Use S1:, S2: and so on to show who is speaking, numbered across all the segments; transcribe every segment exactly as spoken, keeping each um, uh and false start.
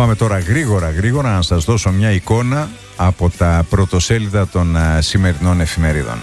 S1: Πάμε τώρα γρήγορα γρήγορα να σας δώσω μια εικόνα από τα πρωτοσέλιδα των α, σημερινών εφημερίδων.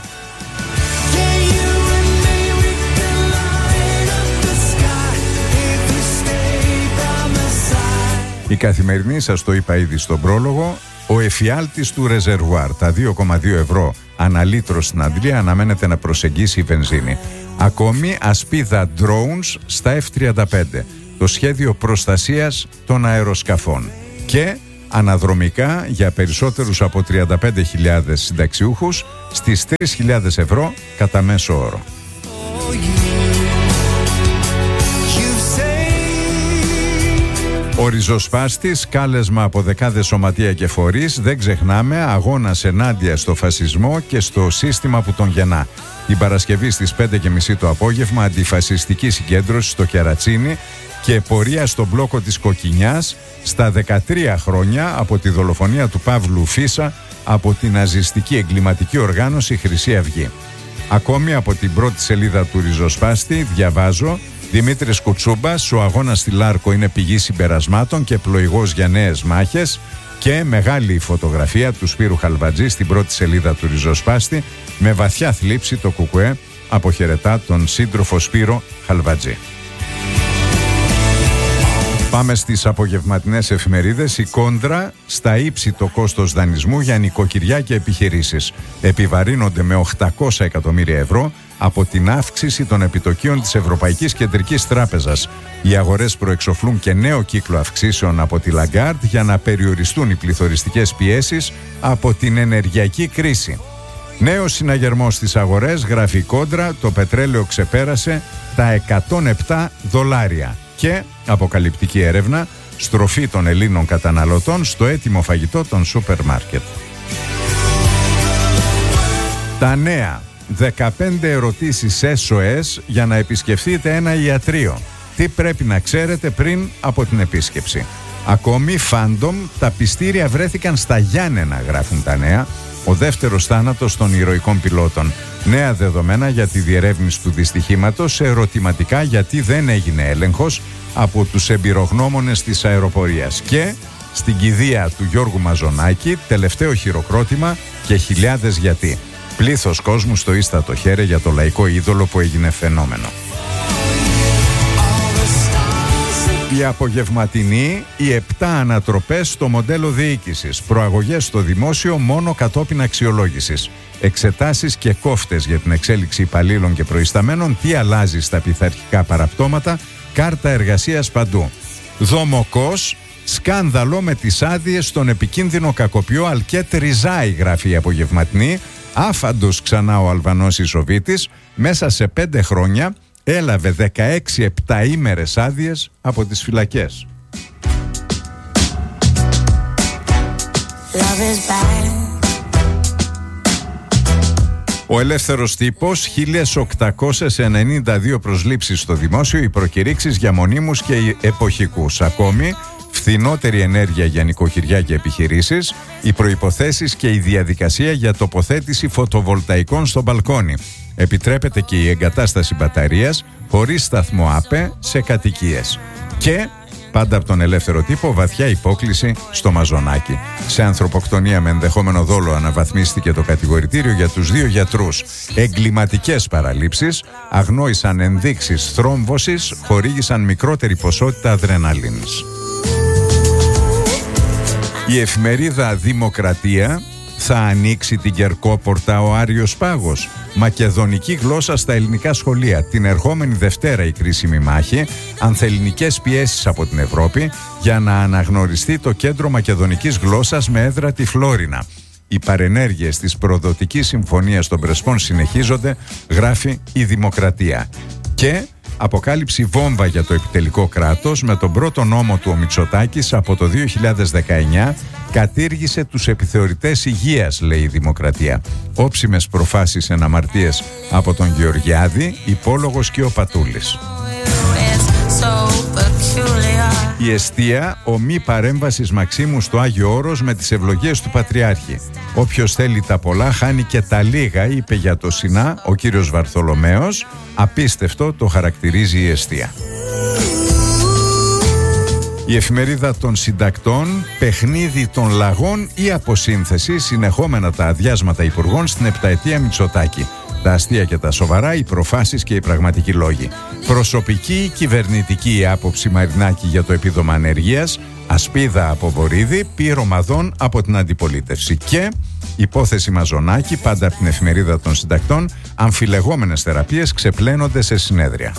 S1: Η Καθημερινή, σας το είπα ήδη στον πρόλογο, ο εφιάλτης του ρεζερβουάρ, τα δύο κόμμα δύο ευρώ ανά λίτρο στην Αγγλία, αναμένεται να προσεγγίσει η βενζίνη. Ακόμη ασπίδα drones στα εφ τριάντα πέντε, το σχέδιο προστασίας των αεροσκαφών. Και αναδρομικά για περισσότερους από τριάντα πέντε χιλιάδες συνταξιούχους στις τρεις χιλιάδες ευρώ κατά μέσο όρο. Ο ριζοσπάστης, κάλεσμα από δεκάδες σωματεία και φορείς, δεν ξεχνάμε, αγώνας ενάντια στο φασισμό και στο σύστημα που τον γεννά. Την Παρασκευή στις πέντε και μισή το απόγευμα, αντιφασιστική συγκέντρωση στο Κερατσίνι και πορεία στον μπλόκο της Κοκκινιάς στα δεκατρία χρόνια από τη δολοφονία του Παύλου Φίσα από την ναζιστική εγκληματική οργάνωση Χρυσή Αυγή. Ακόμη από την πρώτη σελίδα του ριζοσπάστη διαβάζω: Δημήτρης Κουτσούμπας, ο αγώνας στη Λάρκο είναι πηγή συμπερασμάτων και πλοηγός για νέες μάχες. Και μεγάλη φωτογραφία του Σπύρου Χαλβατζή στην πρώτη σελίδα του ριζοσπάστη, με βαθιά θλίψη το ΚΚΕ αποχαιρετά τον σύντροφο Σπύρο Χαλβατζή. Πάμε στις απογευματινές εφημερίδες. Η Κόντρα, στα ύψη το κόστος δανεισμού για νοικοκυριά και επιχειρήσεις. Επιβαρύνονται με οκτακόσια εκατομμύρια ευρώ από την αύξηση των επιτοκίων της Ευρωπαϊκής Κεντρικής Τράπεζας. Οι αγορές προεξοφλούν και νέο κύκλο αυξήσεων από τη Λαγκάρντ για να περιοριστούν οι πληθωριστικές πιέσεις από την ενεργειακή κρίση. Νέος συναγερμός στις αγορές, γράφει Κόντρα, το πετρέλαιο ξεπέρασε τα εκατόν επτά δολάρια. Και αποκαλυπτική έρευνα, στροφή των Ελλήνων καταναλωτών στο έτοιμο φαγητό των σούπερ μάρκετ. Τα νέα, δεκαπέντε ερωτήσεις ες ο ες για να επισκεφθείτε ένα ιατρείο. Τι πρέπει να ξέρετε πριν από την επίσκεψη. Ακόμη, φάντομ, τα πιστήρια βρέθηκαν στα Γιάννενα, γράφουν τα νέα. Ο δεύτερος θάνατος των ηρωικών πιλότων. Νέα δεδομένα για τη διερεύνηση του δυστυχήματος σε ερωτηματικά γιατί δεν έγινε έλεγχος από τους εμπειρογνώμονες της αεροπορίας. Και στην κηδεία του Γιώργου Μαζονάκη, τελευταίο χειροκρότημα και χιλιάδες γιατί. Πλήθος κόσμου στο ίστατο χέρι για το λαϊκό είδωλο που έγινε φαινόμενο. Η απογευματινή, οι επτά ανατροπές στο μοντέλο διοίκησης. Προαγωγές στο δημόσιο μόνο κατόπιν αξιολόγησης. Εξετάσεις και κόφτες για την εξέλιξη υπαλλήλων και προϊσταμένων. Τι αλλάζει στα πειθαρχικά παραπτώματα. Κάρτα εργασίας παντού. Δομοκός, σκάνδαλο με τις άδειες στον επικίνδυνο κακοποιό Αλκέτ Ριζάη, γράφει η απογευματινή. Άφαντος ξανά ο Αλβανός Ισοβίτης, μέσα σε πέντε χρόνια έλαβε δεκαέξι επταήμερες άδειες από τις φυλακές. Ο Ελεύθερος Τύπος, χίλια οκτακόσιες ενενήντα δύο προσλήψεις στο δημόσιο, οι προκηρύξεις για μονίμους και εποχικούς. Ακόμη, φθηνότερη ενέργεια για νοικοκυριά και επιχειρήσεις, οι προϋποθέσεις και η διαδικασία για τοποθέτηση φωτοβολταϊκών στο μπαλκόνι. Επιτρέπεται και η εγκατάσταση μπαταρίας χωρίς σταθμό ΑΠΕ σε κατοικίες. Και πάντα από τον Ελεύθερο Τύπο, βαθιά υπόκλιση στο Μαζονάκι. Σε ανθρωποκτονία με ενδεχόμενο δόλο αναβαθμίστηκε το κατηγορητήριο για τους δύο γιατρούς. Εγκληματικές παραλήψεις, αγνόησαν ενδείξεις θρόμβωσης, χορήγησαν μικρότερη ποσότητα αδρεναλίνης. Η εφημερίδα Δημοκρατία, θα ανοίξει την Κερκόπορτα ο Άριος Πάγος. Μακεδονική γλώσσα στα ελληνικά σχολεία. Την ερχόμενη Δευτέρα η κρίσιμη μάχη. Ανθελληνικές πιέσεις από την Ευρώπη για να αναγνωριστεί το κέντρο μακεδονικής γλώσσας με έδρα τη Φλόρινα. Οι παρενέργειες της προδοτικής συμφωνίας των Πρεσπών συνεχίζονται, γράφει η Δημοκρατία. Και αποκάλυψη βόμβα για το επιτελικό κράτος. Με τον πρώτο νόμο του ο Μητσοτάκης από το δύο χιλιάδες δεκαεννιά κατήργησε τους επιθεωρητές υγείας, λέει η Δημοκρατία. Όψιμες προφάσεις εν αμαρτίες από τον Γεωργιάδη, υπόλογος και ο Πατούλης. Η εστία, ομή παρέμβασης Μαξίμου στο Άγιο Όρος με τις ευλογίες του Πατριάρχη. Όποιος θέλει τα πολλά χάνει και τα λίγα, είπε για το Σινά ο κύριος Βαρθολομέος. Απίστευτο το χαρακτηρίζει η εστία. Η εφημερίδα των συντακτών, παιχνίδι των λαγών ή αποσύνθεση, συνεχόμενα τα αδειάσματα υπουργών στην επταετία Μητσοτάκη. Τα αστεία και τα σοβαρά, οι προφάσεις και οι πραγματικοί λόγοι. Προσωπική ή κυβερνητική άποψη Μαρινάκη για το επίδομα ανεργίας, ασπίδα από Βορίδη, πυρομαδών από την αντιπολίτευση. Και υπόθεση Μαζονάκη, πάντα από την εφημερίδα των συντακτών, αμφιλεγόμενες θεραπείες ξεπλένονται σε συνέδρια.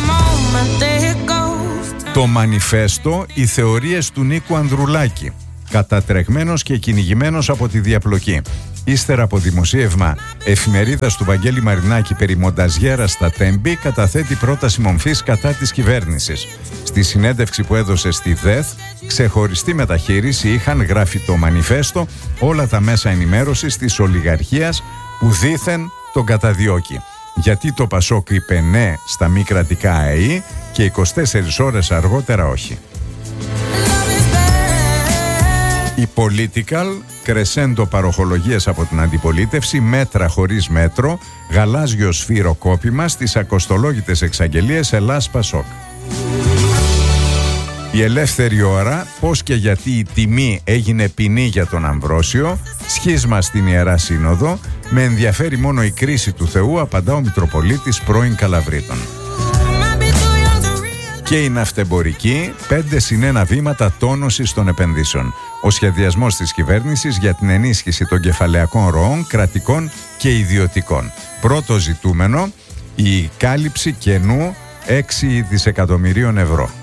S1: Το μανιφέστο, οι θεωρίες του Νίκου Ανδρουλάκη, κατατρεγμένος και κυνηγημένος από τη διαπλοκή. Ύστερα από δημοσίευμα εφημερίδας του Βαγγέλη Μαρινάκη περί μονταζιέρα στα Τέμπη, καταθέτει πρόταση μομφής κατά της κυβέρνησης. Στη συνέντευξη που έδωσε στη ΔΕΘ, ξεχωριστή μεταχείριση είχαν, γράφει το μανιφέστο, όλα τα μέσα ενημέρωσης της ολιγαρχίας που δήθεν τον καταδιώκει. Γιατί το Πασόκ είπε ναι στα μη κρατικά ΑΕΗ και είκοσι τέσσερις ώρες αργότερα όχι. Η Political, κρεσέντο παροχολογίες από την αντιπολίτευση, μέτρα χωρίς μέτρο, γαλάζιο σφυροκόπημα στις ακοστολόγητες εξαγγελίες Ελλάς Πασόκ. Η Ελεύθερη Ώρα, πώς και γιατί η τιμή έγινε ποινή για τον Αμβρόσιο, σχίσμα στην Ιερά Σύνοδο, με ενδιαφέρει μόνο η κρίση του Θεού, απαντά ο Μητροπολίτης πρώην Καλαβρίτων. Και η ναυτεμπορική, πέντε συν ένα βήματα τόνωσης των επενδύσεων. Ο σχεδιασμός της κυβέρνησης για την ενίσχυση των κεφαλαιακών ροών, κρατικών και ιδιωτικών. Πρώτο ζητούμενο, η κάλυψη κενού έξι δισεκατομμυρίων ευρώ.